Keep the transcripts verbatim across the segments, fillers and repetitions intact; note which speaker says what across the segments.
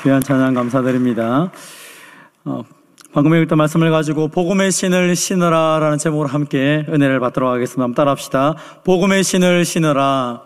Speaker 1: 귀한 찬양 감사드립니다. 어, 방금 읽었던 말씀을 가지고 복음의 신을 신으라 라는 제목으로 함께 은혜를 받도록 하겠습니다. 한번 따라합시다. 복음의 신을 신으라.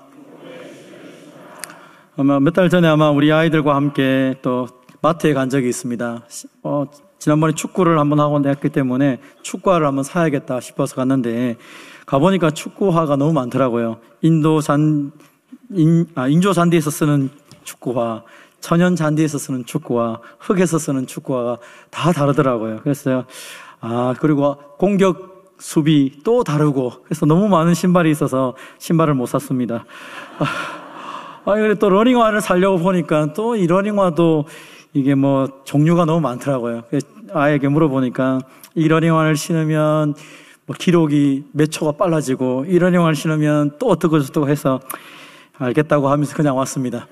Speaker 1: 아마 몇 달 전에 아마 우리 아이들과 함께 또 마트에 간 적이 있습니다. 어, 지난번에 축구를 한번 하고 했기 때문에 축구화를 한번 사야겠다 싶어서 갔는데 가보니까 축구화가 너무 많더라고요. 인도 잔, 인, 아, 인조 잔디에서 쓰는 축구화, 천연 잔디에서 쓰는 축구화, 흙에서 쓰는 축구화가 다 다르더라고요. 그래서 아 그리고 공격, 수비 또 다르고 그래서 너무 많은 신발이 있어서 신발을 못 샀습니다. 아, 그래 또 러닝화를 사려고 보니까 또 이 러닝화도 이게 뭐 종류가 너무 많더라고요. 아이에게 물어보니까 이 러닝화를 신으면 뭐 기록이 몇 초가 빨라지고 이 러닝화를 신으면 또 어떻고 저떻고 해서 알겠다고 하면서 그냥 왔습니다.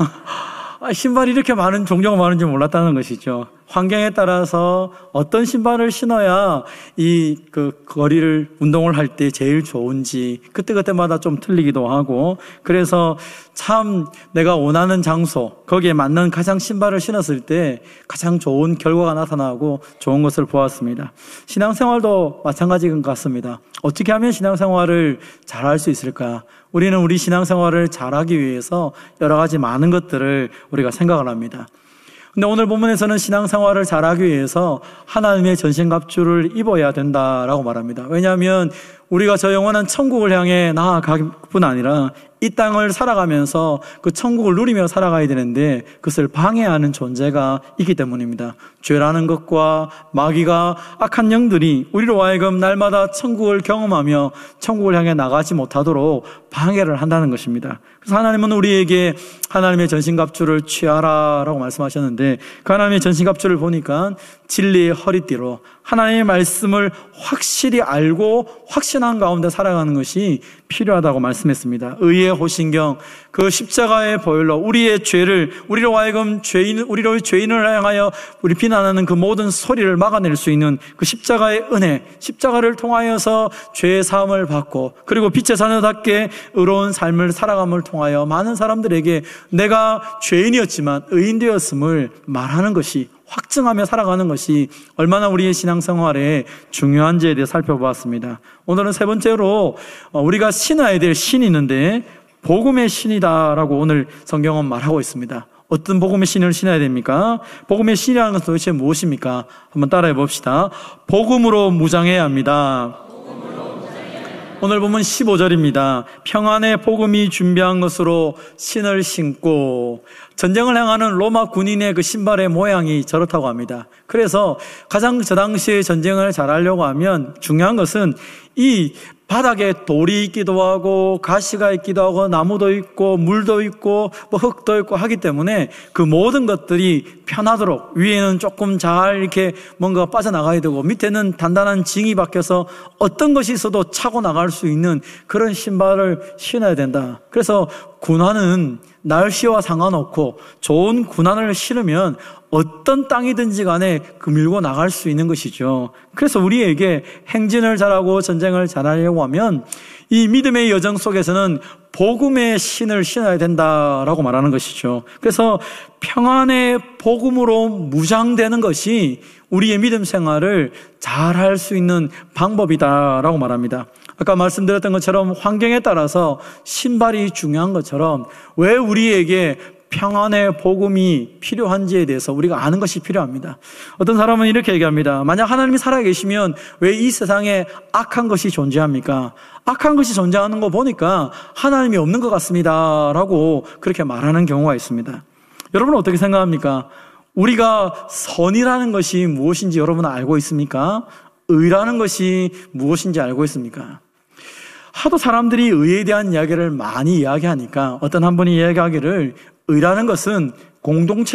Speaker 1: 아, 신발이 이렇게 많은 종류가 많은지 몰랐다는 것이죠. 환경에 따라서 어떤 신발을 신어야 이 그 거리를 운동을 할 때 제일 좋은지 그때그때마다 좀 틀리기도 하고 그래서 참 내가 원하는 장소 거기에 맞는 가장 신발을 신었을 때 가장 좋은 결과가 나타나고 좋은 것을 보았습니다. 신앙생활도 마찬가지인 것 같습니다. 어떻게 하면 신앙생활을 잘할 수 있을까? 우리는 우리 신앙생활을 잘하기 위해서 여러 가지 많은 것들을 우리가 생각을 합니다. 근데 오늘 본문에서는 신앙생활을 잘하기 위해서 하나님의 전신갑주를 입어야 된다라고 말합니다. 왜냐하면 우리가 저 영원한 천국을 향해 나아갈 뿐 아니라 이 땅을 살아가면서 그 천국을 누리며 살아가야 되는데 그것을 방해하는 존재가 있기 때문입니다. 죄라는 것과 마귀가 악한 영들이 우리로 하여금 날마다 천국을 경험하며 천국을 향해 나가지 못하도록 방해를 한다는 것입니다. 그래서 하나님은 우리에게 하나님의 전신갑주를 취하라라고 말씀하셨는데 그 하나님의 전신갑주를 보니까 진리의 허리띠로 하나님의 말씀을 확실히 알고 확신한 가운데 살아가는 것이 필요하다고 말씀했습니다. 의의 호신경, 그 십자가의 보혈로 우리의 죄를 우리로 하여금 죄인 우리로 죄인을 향하여 우리 비난하는 그 모든 소리를 막아낼 수 있는 그 십자가의 은혜, 십자가를 통하여서 죄의 사함을 받고 그리고 빛의 자녀답게 의로운 삶을 살아감을 통하여 많은 사람들에게 내가 죄인이었지만 의인 되었음을 말하는 것이 확증하며 살아가는 것이 얼마나 우리의 신앙생활에 중요한지에 대해 살펴보았습니다. 오늘은 세 번째로 우리가 신어야 될 신이 있는데 복음의 신이다라고 오늘 성경은 말하고 있습니다. 어떤 복음의 신을 신어야 됩니까? 복음의 신이라는 것은 도대체 무엇입니까? 한번 따라해 봅시다. 복음으로 무장해야 합니다. 오늘 보면 십오 절입니다. 평안의 복음이 준비한 것으로 신을 신고 전쟁을 향하는 로마 군인의 그 신발의 모양이 저렇다고 합니다. 그래서 가장 저 당시에 전쟁을 잘하려고 하면 중요한 것은 이 바닥에 돌이 있기도 하고 가시가 있기도 하고 나무도 있고 물도 있고 뭐 흙도 있고 하기 때문에 그 모든 것들이 편하도록 위에는 조금 잘 이렇게 뭔가 빠져나가야 되고 밑에는 단단한 징이 박혀서 어떤 것이 있어도 차고 나갈 수 있는 그런 신발을 신어야 된다. 그래서 군화는 날씨와 상관없고 좋은 군화를 신으면 어떤 땅이든지 간에 그 밀고 나갈 수 있는 것이죠. 그래서 우리에게 행진을 잘하고 전쟁을 잘하려고 하면 이 믿음의 여정 속에서는 복음의 신을 신어야 된다라고 말하는 것이죠. 그래서 평안의 복음으로 무장되는 것이 우리의 믿음 생활을 잘할 수 있는 방법이다라고 말합니다. 아까 말씀드렸던 것처럼 환경에 따라서 신발이 중요한 것처럼 왜 우리에게 평안의 복음이 필요한지에 대해서 우리가 아는 것이 필요합니다. 어떤 사람은 이렇게 얘기합니다. 만약 하나님이 살아계시면 왜 이 세상에 악한 것이 존재합니까? 악한 것이 존재하는 거 보니까 하나님이 없는 것 같습니다 라고 그렇게 말하는 경우가 있습니다. 여러분은 어떻게 생각합니까? 우리가 선이라는 것이 무엇인지 여러분은 알고 있습니까? 의라는 것이 무엇인지 알고 있습니까? 하도 사람들이 의에 대한 이야기를 많이 이야기하니까 어떤 한 분이 이야기하기를 의라는 것은 공동체